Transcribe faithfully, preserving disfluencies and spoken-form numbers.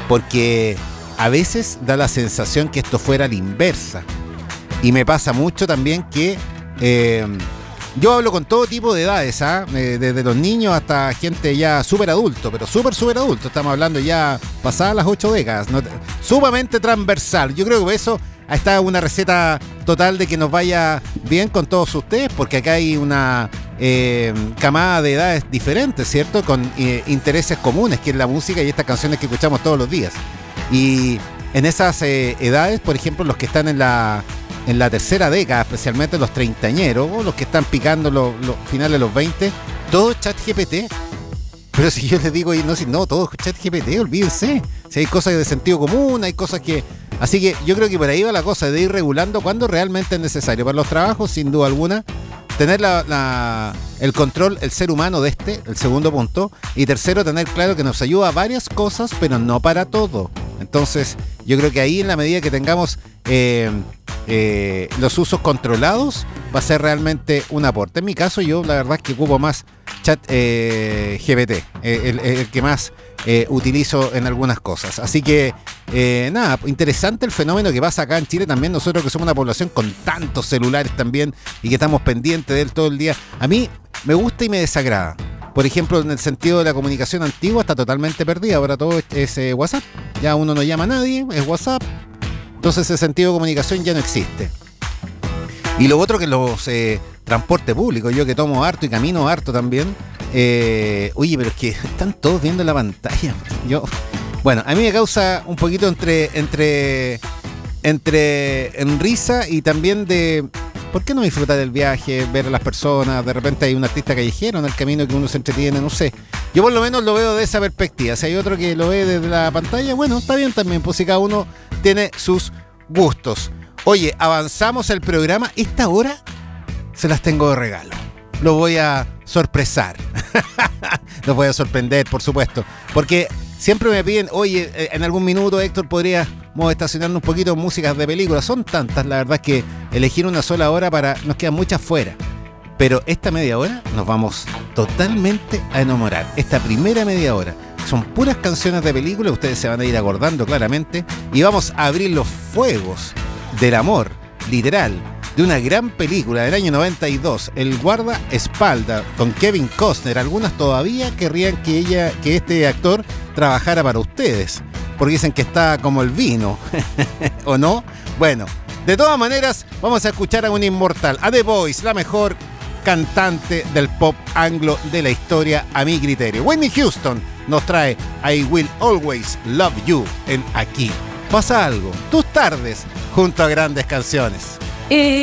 porque a veces da la sensación que esto fuera a la inversa. Y me pasa mucho también que eh, yo hablo con todo tipo de edades, ¿ah? Eh, desde los niños hasta gente ya súper adulto, pero súper, súper adulto. Estamos hablando ya pasadas las ocho décadas, ¿no? Sumamente transversal. Yo creo que eso está una receta total de que nos vaya bien con todos ustedes, porque acá hay una eh, camada de edades diferentes, ¿cierto? Con eh, intereses comunes, que es la música y estas canciones que escuchamos todos los días. Y en esas eh, edades, por ejemplo, los que están en la en la tercera década, especialmente los treintañeros, o los que están picando los, los finales de los veinte, todo es ChatGPT. Pero si yo les digo, no, si no, todo es ChatGPT, olvídense. Si hay cosas de sentido común, hay cosas que... Así que yo creo que por ahí va la cosa de ir regulando cuando realmente es necesario. Para los trabajos, sin duda alguna, tener la, la, el control, el ser humano de este, el segundo punto. Y tercero, tener claro que nos ayuda a varias cosas, pero no para todo. Entonces, yo creo que ahí, en la medida que tengamos eh, eh, los usos controlados, va a ser realmente un aporte. En mi caso, yo la verdad es que ocupo más Chat eh, G P T, eh, el, el que más eh, utilizo en algunas cosas. Así que, eh, nada, interesante el fenómeno que pasa acá en Chile también. Nosotros que somos una población con tantos celulares también y que estamos pendientes de él todo el día. A mí me gusta y me desagrada. Por ejemplo, en el sentido de la comunicación antigua está totalmente perdida. Ahora todo es, es eh, WhatsApp. Ya uno no llama a nadie, es WhatsApp. Entonces ese sentido de comunicación ya no existe. Y lo otro que los eh, transporte público, yo que tomo harto y camino harto también. Eh, oye, pero es que están todos viendo la pantalla. Yo, bueno, a mí me causa un poquito entre, entre, entre en risa y también de... ¿Por qué no disfrutar del viaje, ver a las personas? De repente hay un artista callejero en el camino que uno se entretiene, no sé. Yo por lo menos lo veo de esa perspectiva. Si hay otro que lo ve desde la pantalla, bueno, está bien también, pues si cada uno tiene sus gustos. Oye, avanzamos el programa. Esta hora se las tengo de regalo. Lo voy a sorpresar. Los voy a sorprender, por supuesto. Porque siempre me piden, oye, en algún minuto, Héctor, podríamos estacionarnos un poquito en músicas de películas. Son tantas, la verdad, que elegir una sola hora para... Nos quedan muchas fuera. Pero esta media hora nos vamos totalmente a enamorar. Esta primera media hora son puras canciones de películas. Ustedes se van a ir acordando claramente. Y vamos a abrir los fuegos del amor, literal, de una gran película del año noventa y dos, El guardaespaldas, con Kevin Costner. Algunas todavía querrían que ella, que este actor trabajara para ustedes, porque dicen que está como el vino, ¿o no? Bueno, de todas maneras, vamos a escuchar a un inmortal, a The Voice, la mejor cantante del pop anglo de la historia, a mi criterio. Whitney Houston nos trae I Will Always Love You en Aquí Pasa Algo, tus tardes junto a grandes canciones. Eh...